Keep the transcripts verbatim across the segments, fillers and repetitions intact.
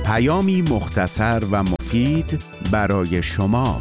پیامی مختصر و مفید برای شما.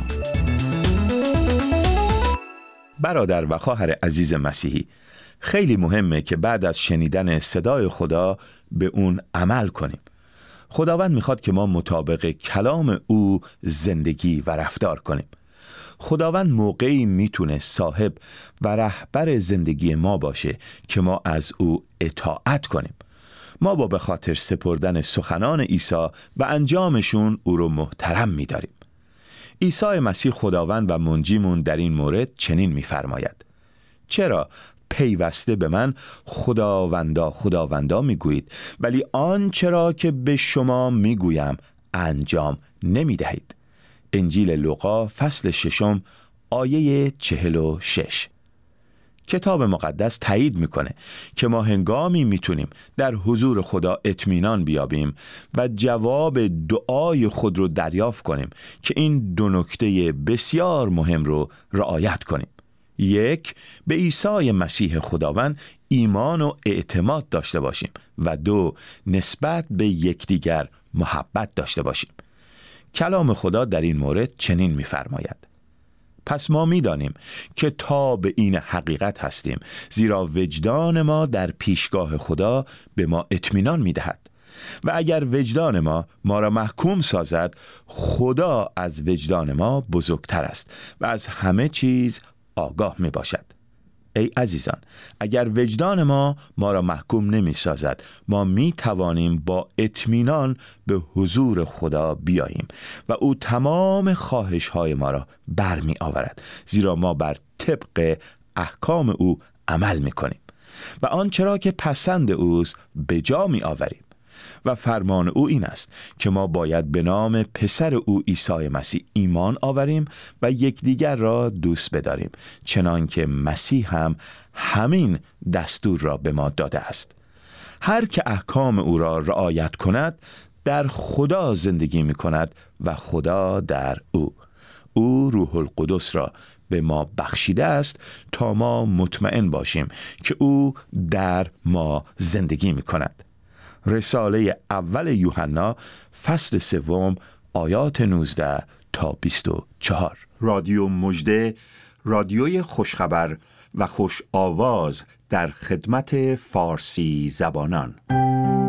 برادر و خواهر عزیز مسیحی، خیلی مهمه که بعد از شنیدن صدای خدا به اون عمل کنیم. خداوند میخواد که ما مطابق کلام او زندگی و رفتار کنیم. خداوند موقعی میتونه صاحب و رهبر زندگی ما باشه که ما از او اطاعت کنیم. ما با به خاطر سپردن سخنان عیسی و انجامشون او رو محترم می‌داریم. عیسی مسیح خداوند و منجیمون در این مورد چنین می‌فرماید: چرا پیوسته به من خداوندا خداوندا میگویید، ولی آن چرا که به شما میگویم انجام نمی‌دهید؟ انجیل لوقا فصل ششم آیه چهل و شش. کتاب مقدس تایید میکنه که ما هنگامی میتونیم در حضور خدا اطمینان بیابیم و جواب دعای خود رو دریافت کنیم که این دو نکته بسیار مهم رو رعایت کنیم. یک، به عیسی مسیح خداوند ایمان و اعتماد داشته باشیم و دو، نسبت به یکدیگر محبت داشته باشیم. کلام خدا در این مورد چنین می‌فرماید: پس ما می‌دانیم که تا به این حقیقت هستیم، زیرا وجدان ما در پیشگاه خدا به ما اطمینان می‌دهد و اگر وجدان ما ما را محکوم سازد، خدا از وجدان ما بزرگتر است و از همه چیز آگاه میباشد. ای عزیزان، اگر وجدان ما ما را محکوم نمی سازد، ما می توانیم با اطمینان به حضور خدا بیاییم و او تمام خواهش های ما را برمی آورد، زیرا ما بر طبق احکام او عمل می کنیم و آنچه را که پسند اوست به جا می آوریم. و فرمان او این است که ما باید به نام پسر او عیسی مسیح ایمان آوریم و یکدیگر را دوست بداریم، چنان که مسیح هم همین دستور را به ما داده است. هر که احکام او را رعایت کند در خدا زندگی می کند و خدا در او. او روح القدس را به ما بخشیده است تا ما مطمئن باشیم که او در ما زندگی می کند. رساله اول یوحنا فصل سوم آیات نوزده تا بیست و چهار. رادیو مژده، رادیوی خوشخبر و خوش آواز در خدمت فارسی زبانان.